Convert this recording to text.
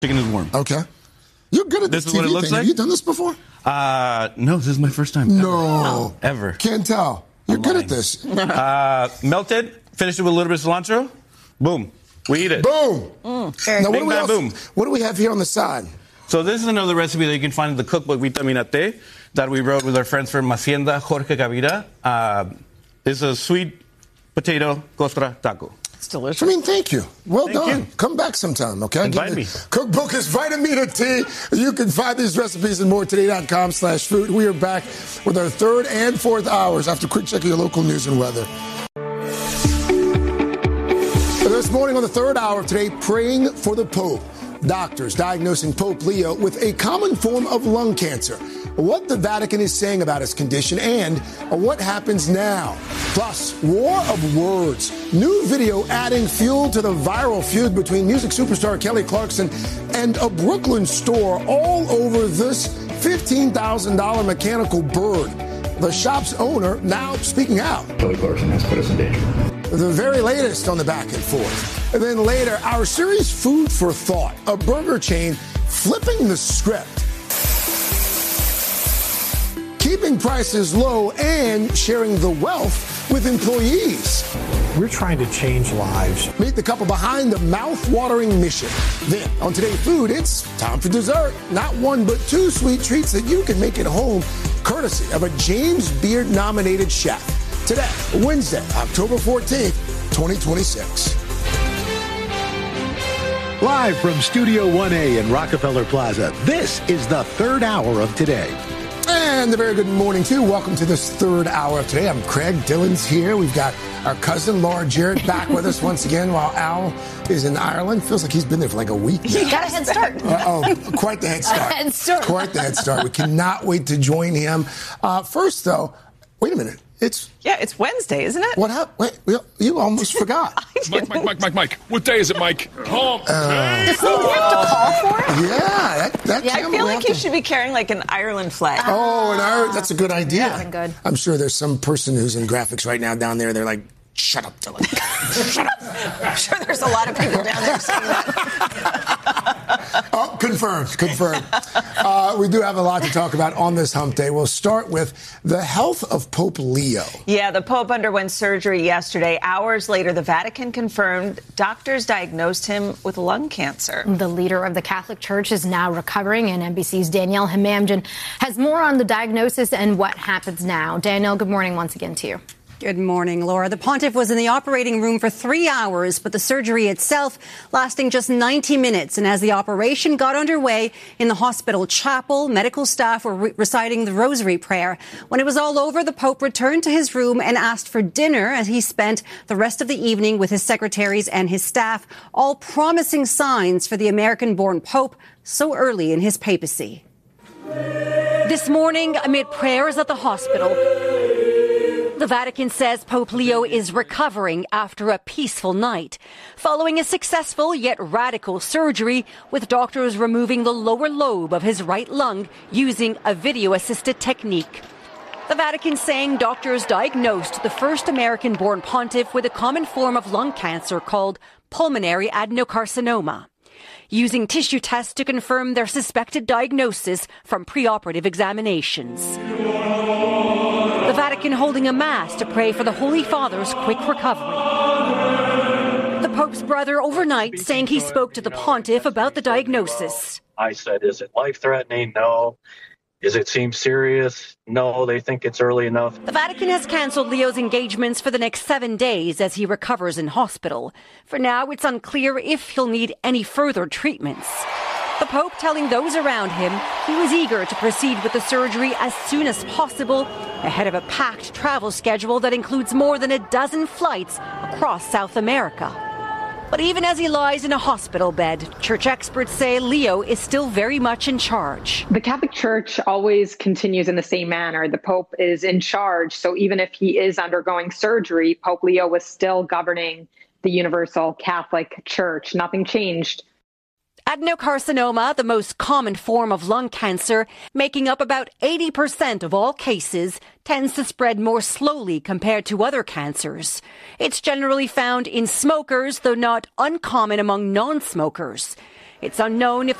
Chicken is warm. Okay. You're good at this This is what it TV looks thing. like? Have you done this before? No, this is my first time. No. Ever. Can't tell. You're good at this. Melted, finish it with a little bit of cilantro. Boom. We eat it. Boom. Now, Bing, bang, boom. what do we have here on the side? So this is another recipe that you can find in the cookbook Vitaminate that we wrote with our friends from Hacienda Jorge Gavira. It's a sweet potato costra taco. It's delicious. I mean, thank you. Well Thank done. you. Come back sometime, okay? Invite me. Cookbook is Vitamina T. You can find these recipes and more today.com/food. We are back with our third and fourth hours after a quick check of your local news and weather. This morning on the third hour of Today, praying for the Pope. Doctors diagnosing Pope Leo with a common form of lung cancer. What the Vatican is saying about his condition and what happens now. Plus, war of words. New video adding fuel to the viral feud between music superstar Kelly Clarkson and a Brooklyn store all over this $15,000 mechanical bird. The shop's owner now speaking out. Kelly Clarkson has put us in danger. The very latest on the back and forth. And then later, our series Food for Thought, a burger chain flipping the script. Keeping prices low and sharing the wealth with employees. We're trying to change lives. Meet the couple behind the mouth-watering mission. Then, on Today Food, it's time for dessert. Not one, but two sweet treats that you can make at home, courtesy of a James Beard-nominated chef. Today, Wednesday, October 14th, 2026. Live from Studio 1A in Rockefeller Plaza, this is the third hour of Today. And a very good morning, too. Welcome to this third hour of Today. I'm Craig. Dylan's here. We've got our cousin, Laura Jarrett, back with us once again while Al is in Ireland. Feels like he's been there for like a week now. You got a head start. Quite the head start. A head start. Quite the head start. We cannot wait to join him. First, though, wait a minute. It's Wednesday, isn't it? What happened? Wait, you almost forgot. Mike. What day is it, Mike? Does he have to call for it? Yeah, I feel like he should be carrying like an Ireland flag. Oh, that's a good idea. Yeah, good. I'm sure there's some person who's in graphics right now down there. They're like, shut up, Dylan. Shut up. I'm sure there's a lot of people down there saying that. Oh, confirmed. We do have a lot to talk about on this hump day. We'll start with the health of Pope Leo. Yeah, the Pope underwent surgery yesterday. Hours later, the Vatican confirmed doctors diagnosed him with lung cancer. The leader of the Catholic Church is now recovering, and NBC's Danielle Hamamdin has more on the diagnosis and what happens now. Danielle, good morning once again to you. Good morning, Laura. The pontiff was in the operating room for 3 hours, but the surgery itself lasting just 90 minutes. And as the operation got underway in the hospital chapel, medical staff were reciting the rosary prayer. When it was all over, the Pope returned to his room and asked for dinner as he spent the rest of the evening with his secretaries and his staff, all promising signs for the American-born Pope so early in his papacy. This morning, amid prayers at the hospital, the Vatican says Pope Leo is recovering after a peaceful night, following a successful yet radical surgery with doctors removing the lower lobe of his right lung using a video-assisted technique. The Vatican saying doctors diagnosed the first American-born pontiff with a common form of lung cancer called pulmonary adenocarcinoma, using tissue tests to confirm their suspected diagnosis from preoperative examinations. The Vatican holding a mass to pray for the Holy Father's quick recovery. The Pope's brother overnight saying he spoke to the pontiff about the diagnosis. I said, is it life-threatening? No. Does it seem serious? No, they think it's early enough. The Vatican has cancelled Leo's engagements for the next 7 days as he recovers in hospital. For now, it's unclear if he'll need any further treatments. The Pope telling those around him he was eager to proceed with the surgery as soon as possible, ahead of a packed travel schedule that includes more than a dozen flights across South America. But even as he lies in a hospital bed, church experts say Leo is still very much in charge. The Catholic Church always continues in the same manner. The Pope is in charge, so even if he is undergoing surgery, Pope Leo was still governing the Universal Catholic Church. Nothing changed. Adenocarcinoma, the most common form of lung cancer, making up about 80% of all cases, tends to spread more slowly compared to other cancers. It's generally found in smokers, though not uncommon among non-smokers. It's unknown if